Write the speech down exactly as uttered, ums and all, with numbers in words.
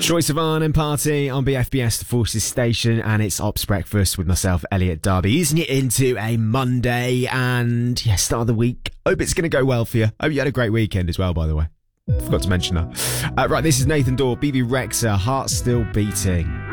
Troye Sivan and Party on B F B S, the Forces Station, and it's Ops Breakfast with myself, Elliot Darby, easing it into a Monday and, yeah, start of the week. Hope it's going to go well for you. Hope you had a great weekend as well, by the way. Forgot to mention that. Uh, right, this is Nathan Dorr, B B Rexha, Heart Still Beating.